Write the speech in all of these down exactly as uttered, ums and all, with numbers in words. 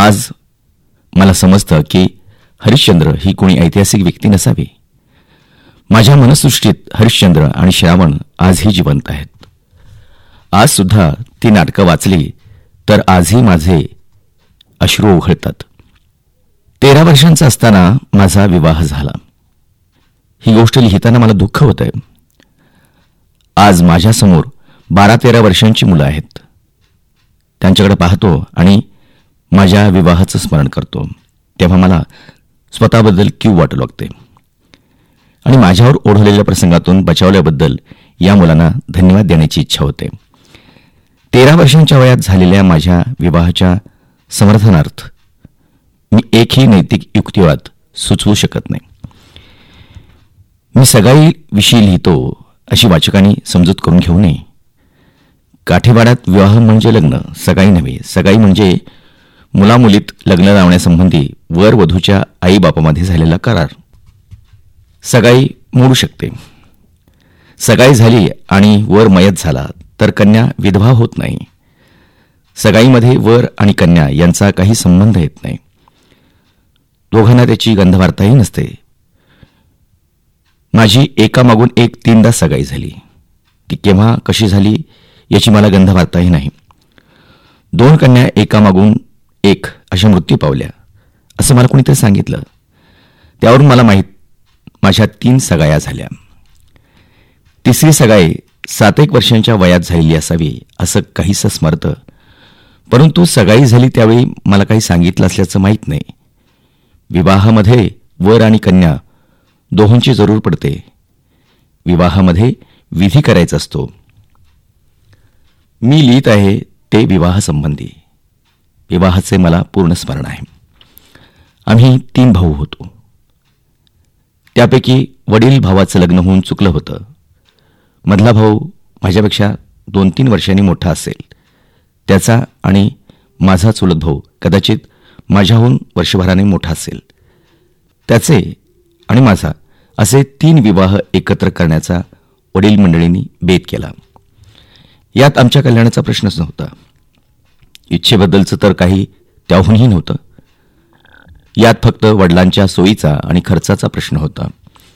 आज मला समजतं की हरिश्चंद्र ही कोणी ऐतिहासिक व्यक्ती नसावी. माझ्या मनसृष्टीत हरिश्चंद्र आणि श्रावण आजही जिवंत आहेत. आज सुद्धा ती नाटकं वाचली तर आजही माझे अश्रू उघळतात. तेरा वर्षांचा असताना माझा विवाह झाला. ही गोष्ट लिहिताना मला दुःख होतंय. आज माझ्यासमोर बारा तेरा वर्षांची मुलं आहेत. त्यांच्याकडे पाहतो आणि माझ्या विवाहाचं स्मरण करतो तेव्हा मला स्वतःबद्दल कीव वाटू लागते आणि माझ्यावर ओढवलेल्या प्रसंगातून बचावल्याबद्दल या मुलांना धन्यवाद देण्याची इच्छा होते. तेरा वर्षांच्या वयात झालेल्या माझ्या विवाहाच्या समर्थनार्थ मी एकही नैतिक युक्तिवाद सुचवू शकत नाही. मी सगाई विषयी लिहितो अशी वाचकांनी समजूत करून घेऊ नये. काठेवाड्यात विवाह म्हणजे लग्न, सगाई नव्हे. सगाई म्हणजे मुलामुलीत लग्न लावण्यासंबंधी वर वधूच्या आईबापामध्ये झालेला करार. सगाई मोडू शकते. सगाई झाली आणि वर मयत झाला तर कन्या विधवा होत नाही. सगाईमध्ये वर आणि कन्या यांचा काही संबंध येत नाही. दोघांना त्याची गंधवार्ताही नसते. माझी एकामागून एक तीनदा सगाई झाली. ती केव्हा कशी झाली याची मला गंधवार्ताही नाही. दोन कन्या एकामागून एक अशा मृत्यू पावल्या असं मला कोणीतरी सांगितलं. त्यावरून मला माहीत माझ्या तीन सगाया झाल्या. तिसरी सगाई सात एक वर्षांच्या वयात झालेली असावी असं काहीसं स्मरतं. परंतु सगाई झाली त्यावेळी मला काही सांगितलं असल्याचं माहीत नाही. विवाहामध्ये वर आणि कन्या दोहोंची जरूर पडते. विवाहामध्ये विधी करायचा असतो. मी लिहित आहे ते विवाहासंबंधी. विवाहाचे मला पूर्ण स्मरण आहे. आम्ही तीन भाऊ होतो. त्यापैकी वडील भावाचं लग्न होऊन चुकलं होतं. मधला भाऊ माझ्यापेक्षा दोन तीन वर्षांनी मोठा असेल. त्याचा आणि माझा चुलत भाऊ कदाचित माझ्याहून वर्षभराने मोठा असेल. त्याचे आणि माझा असे तीन विवाह एकत्र करण्याचा वडील मंडळींनी बेत केला. यात आमच्या कल्याणाचा प्रश्नच नव्हता. इच्छेबद्दलचं तर काही त्याहूनही नव्हतं. यात फक्त वडिलांच्या सोयीचा आणि खर्चाचा प्रश्न होता.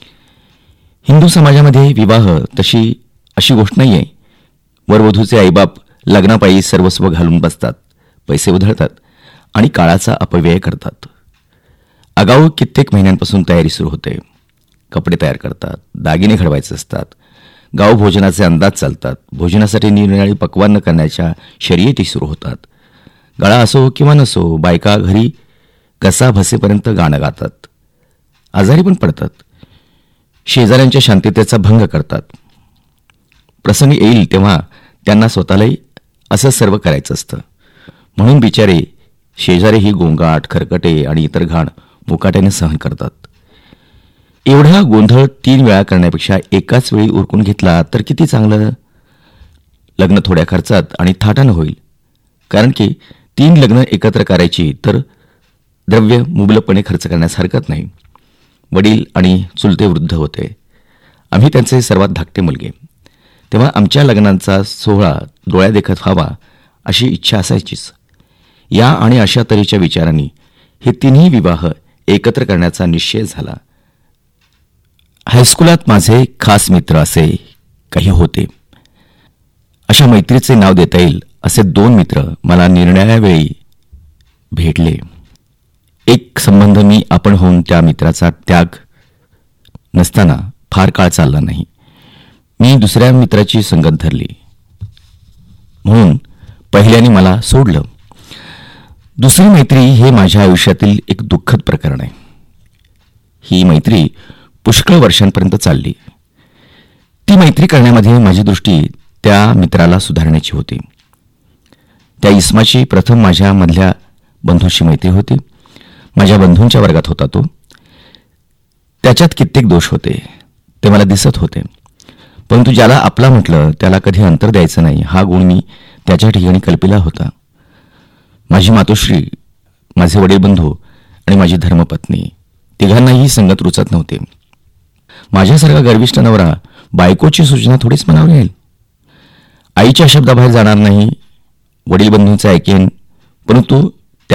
हिंदू समाजामध्ये विवाह तशी अशी गोष्ट नाहीये. वरवधूचे आईबाप लग्नापायी सर्वस्व घालून बसतात, पैसे उधळतात आणि काळाचा अपव्यय करतात. आगाऊ कित्येक महिन्यांपासून तयारी सुरू होते. कपडे तयार करतात, दागिने घडवायचे असतात, गाव भोजनाचे अंदाज चालतात, भोजनासाठी निरनिराळी पक्वान्न करण्याच्या शर्यती सुरू होतात. गळा असो किंवा नसो बायका घरी कसा भसेपर्यंत गाणं गातात. आजारी पण पडतात. शेजाऱ्यांच्या शांततेचा भंग करतात. प्रसंग येईल तेव्हा त्यांना स्वतःलाही असं सर्व करायचं असतं. म्हणून बिचारे शेजारीही गोंगाट, खरकटे आणि इतर घाण मुकाट्याने सहन करतात. एवढा गोंधळ तीन वेळा करण्यापेक्षा एकाच वेळी उरकून घेतला तर किती चांगलं. लग्न थोड्या खर्चात आणि थाटानं होईल. कारण की तीन लग्न एकत्र करायची तर द्रव्य मुबलकपणे खर्च करण्यास हरकत नाही. वडील आणि चुलते वृद्ध होते. आम्ही त्यांचे सर्वात धाकटे मुलगे. तेव्हा आमच्या लग्नांचा सोहळा डोळ्या देखत व्हावा अशी इच्छा असायचीच. या आणि अशा तऱ्हेच्या विचारांनी हे तिन्ही विवाह एकत्र करण्याचा निश्चय झाला. हायस्कुलात माझे खास मित्र असे काही होते. अशा मैत्रीचे नाव देता येईल असे दोन मित्र मला निरनिराळ्या वेळी भेटले. एक संबंध मी आपण होऊन त्या मित्राचा त्याग नसताना फार काळ चालला नाही. मी दुसऱ्या मित्राची संगत धरली म्हणून पहिल्याने मला सोडलं. दुसरी मैत्री हे माझ्या आयुष्यातील एक दुःखद प्रकरण आहे. ही मैत्री पुष्कळ वर्षांपर्यंत चालली. ती मैत्री करण्यामध्ये माझी दृष्टी त्या मित्राला सुधारण्याची होती. त्या इस्माची प्रथम माझ्या मधल्या बंधूशी मैत्री होती. माझ्या बंधूंच्या वर्गात होता तो. त्याच्यात कित्येक दोष होते ते मला दिसत होते. परंतु ज्याला आपला म्हटलं त्याला कधी अंतर द्यायचं नाही हा गुण मी त्याच्या ठिकाणी कल्पिला होता. माझी मातोश्री, माझे वडील बंधू आणि माझी धर्मपत्नी तिघांनाही संगत रुचत नव्हते. माझ्यासारखा गर्विष्ठ नवरा बायकोची सूचना थोडीच मनावर घेईल. आईच्या शब्दाबाहेर जाणार नाही, वडील बंधूंचे ऐकेन, परंतु